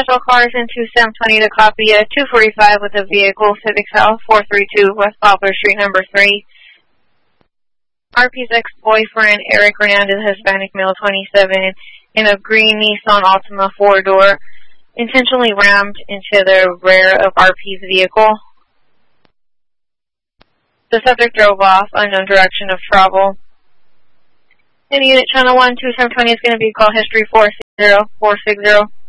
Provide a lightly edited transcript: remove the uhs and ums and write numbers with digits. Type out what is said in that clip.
special cars into 720 to copy a 245 with a vehicle, Civic South 432 West Poplar Street, number 3. RP's ex-boyfriend, Eric Hernandez, Hispanic male, 27, in a green Nissan Altima 4-door, intentionally rammed into the rear of RP's vehicle. The subject drove off, unknown direction of travel. And Unit Channel 1, 2720 is going to be call history 460.